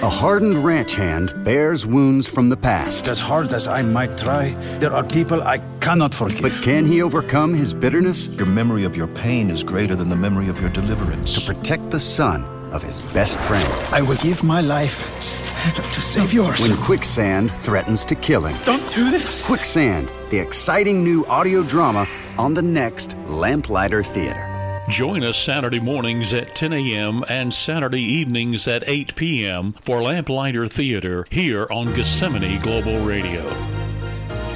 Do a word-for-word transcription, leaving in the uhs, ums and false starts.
A hardened ranch hand bears wounds from the past. As hard as I might try, there are people I cannot forgive. But can he overcome his bitterness? Your memory of your pain is greater than the memory of your deliverance. To protect the son of his best friend. I will give my life to save yours. When quicksand threatens to kill him. Don't do this. Quicksand, the exciting new audio drama on the next Lamplighter Theater. Join us Saturday mornings at ten a.m. and Saturday evenings at eight p.m. for Lamplighter Theater here on Gethsemane Global Radio.